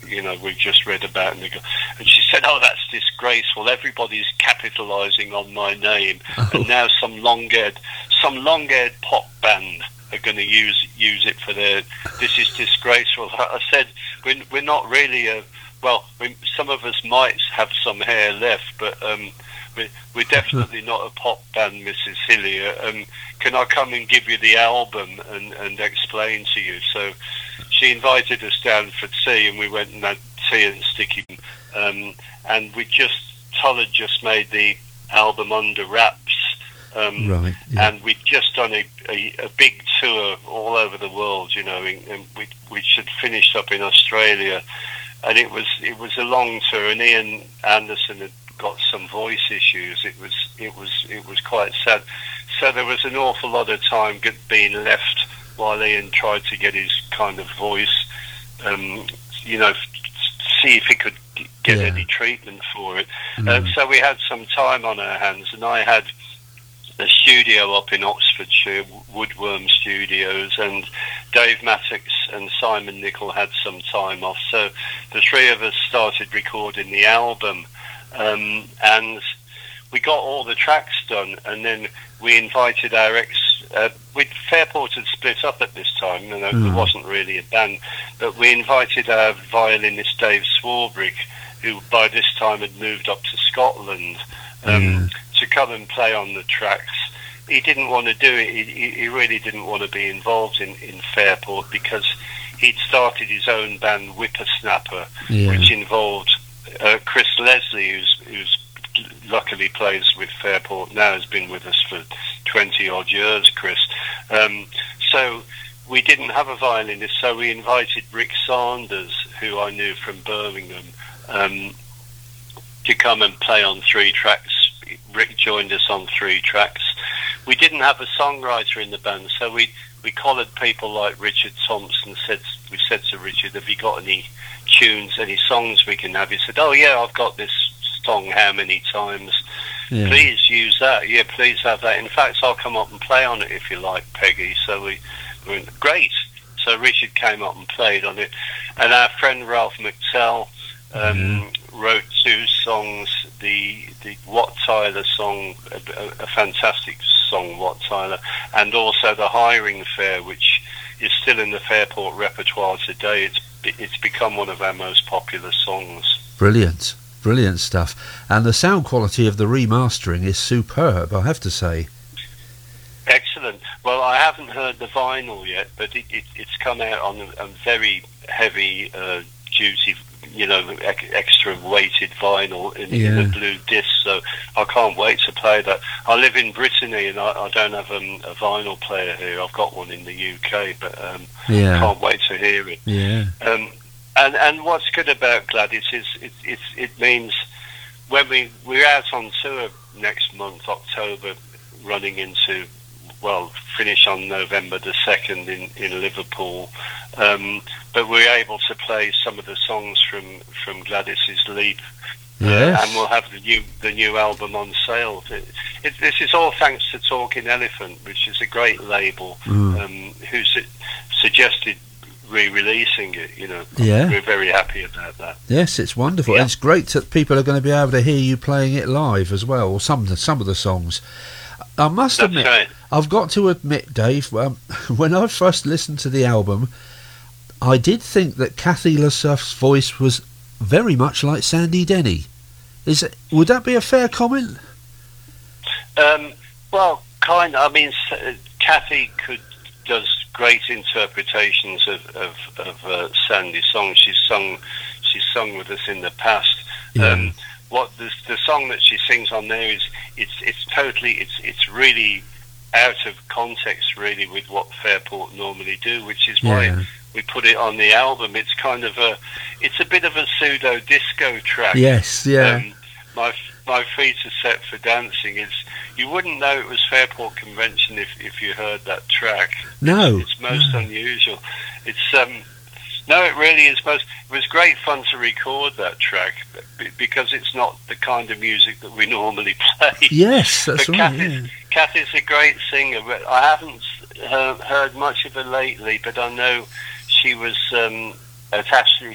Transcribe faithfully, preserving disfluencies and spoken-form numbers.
you know, we just read about. And, go, and she said, oh, that's disgraceful. Everybody's capitalising on my name. Oh. And now some long-haired, some long-haired pop band are going to use use it for their, this is disgraceful. I said, we're, we're not really a, well, we, some of us might have some hair left, but um, we're, we're definitely not a pop band, Missus Hillier. Um, can I come and give you the album and, and explain to you? So she invited us down for tea, and we went and had tea and sticky. Um, and we just, Tull had just made the album Under Wraps. Um, right, yeah. And we'd just done a, a, a big tour all over the world, you know, and we we had finished up in Australia, and it was it was a long tour. And Ian Anderson had got some voice issues. It was it was it was quite sad. So there was an awful lot of time get, being left while Ian tried to get his kind of voice, um, you know, see if he could get yeah. any treatment for it. Mm. Um, so we had some time on our hands, and I had a studio up in Oxfordshire, Woodworm Studios, and Dave Mattox and Simon Nicol had some time off. So the three of us started recording the album, um, and we got all the tracks done, and then we invited our ex... Uh, we'd, Fairport had split up at this time, and mm. there wasn't really a band, but we invited our violinist Dave Swarbrick, who by this time had moved up to Scotland, um, mm. to come and play on the tracks. He didn't want to do it. He, he really didn't want to be involved in, in Fairport, because he'd started his own band, Whippersnapper, yeah. which involved uh, Chris Leslie, who's, who's luckily plays with Fairport now, has been with us for twenty odd years, Chris. Um, so we didn't have a violinist, so we invited Rick Sanders, who I knew from Birmingham, um, to come and play on three tracks. Rick joined us on three tracks. We didn't have a songwriter in the band, so we we collared people like Richard Thompson. Said we said to Richard, "Have you got any tunes, any songs we can have?" He said, "Oh yeah, I've got this song. How many times? Yeah. Please use that. Yeah, please have that. In fact, I'll come up and play on it if you like, Peggy." So we, we went, great. So Richard came up and played on it, and our friend Ralph McTell um, mm-hmm. wrote two songs. The the Wat Tyler song, a, a fantastic song, Wat Tyler, and also the Hiring Fair, which is still in the Fairport repertoire today. It's it's become one of our most popular songs. Brilliant. Brilliant stuff. And the sound quality of the remastering is superb, I have to say. Excellent. Well, I haven't heard the vinyl yet, but it, it, it's come out on a, a very heavy uh, duty, you know, ex- extra weighted vinyl in, yeah. in the blue disc, so I can't wait to play that. I live in Brittany, and I, I don't have um, a vinyl player here. I've got one in the U K, but um, yeah. I can't wait to hear it. Yeah. Um, And and what's good about Gladys is it it, it means when we we're out on tour next month, October, running into, well, finish on November the second in in Liverpool, um, but we're able to play some of the songs from from Gladys's Leap, yes. uh, and we'll have the new the new album on sale. It, it, this is all thanks to Talking Elephant, which is a great label, mm. um, who su- suggested re-releasing it, you know. Yeah. We're very happy about that. Yes, it's wonderful. Yeah. And it's great that people are going to be able to hear you playing it live as well, or some, some of the songs. I must That's admit, right. I've got to admit, Dave, um, when I first listened to the album, I did think that Kathy Lassuff's voice was very much like Sandy Denny. Is it, would that be a fair comment? Um, well, kind of. I mean, Kathy could does great interpretations of of, of uh, Sandy's songs. She's sung, she's sung with us in the past. Yeah. Um, what the the song that she sings on there is it's it's totally it's it's really out of context, really, with what Fairport normally do, which is why yeah. we put it on the album. It's kind of a it's a bit of a pseudo disco track. Yes, yeah. Um, my my feet are set for dancing. It's you wouldn't know it was Fairport Convention if, if you heard that track. No, it's, it's most no. unusual. It's um, no, it really is most. It was great fun to record that track because it's not the kind of music that we normally play. Yes, that's but right. Kath is, yeah. Kath is a great singer. But I haven't heard, heard much of her lately, but I know she was um, at Ashley